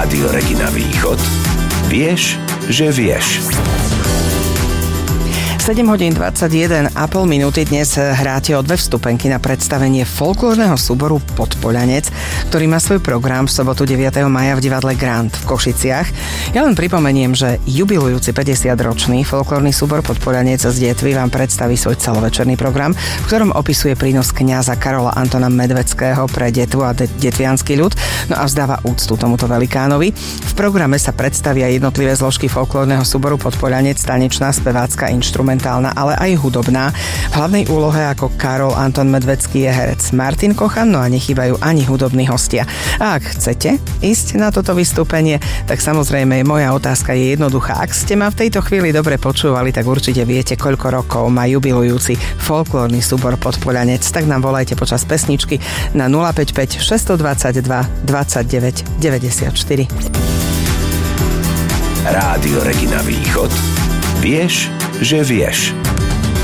Rádio Regina Východ. Vieš, že vieš. 7 hodín 21,5 minúty dnes hráte o 2 vstupenky na predstavenie folklórneho súboru Podpoľanec, ktorý má svoj program v sobotu 9. maja v divadle Grand v Košiciach. Ja len pripomeniem, že jubilujúci 50-ročný folklórny súbor Podpoľanec z Detvy vám predstaví svoj celovečerný program, v ktorom opisuje prínos kňaza Karola Antona Medveckého pre Detvu a detviansky ľud, no a vzdáva úctu tomuto velikánovi. V programe sa predstavia jednotlivé zložky folklórneho súboru Podpoľanec, tanečná, spevácka, inštrumentálna, ale aj hudobná. V hlavnej úlohe ako Karol Anton Medvecký je herec Martin Kochan, no a nechýbajú ani hudobní hostia. A ak chcete ísť na toto vystúpenie, tak samozrejme moja otázka je jednoduchá. Ak ste ma v tejto chvíli dobre počúvali, tak určite viete, koľko rokov má jubilujúci folklórny súbor Podpoľanec. Tak nám volajte počas pesničky na 055 622 29 94. Rádio Regina Východ. Vieš, že vieš.